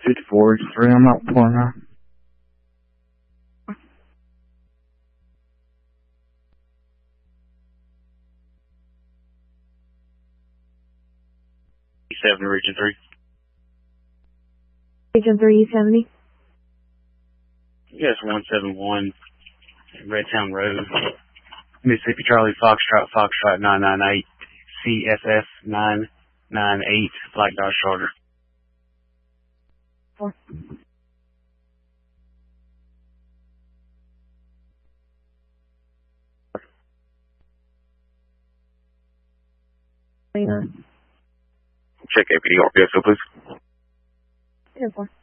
54, 3, I'm out for now. E7, Region 3. Region 3, E70. Yes, 171, Redtown Road, Mississippi Charlie Foxtrot, Foxtrot 998, CSF 998, Black Dodge Charger. 4. Check APD RPSO, please. 10-4.